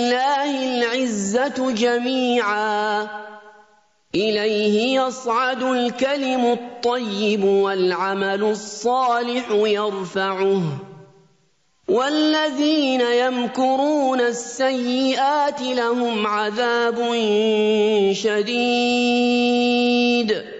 العزة جميعا إليه يصعد الكلم الطيب والعمل الصالح يرفعه والذين يمكرون السيئات لهم عذاب شديد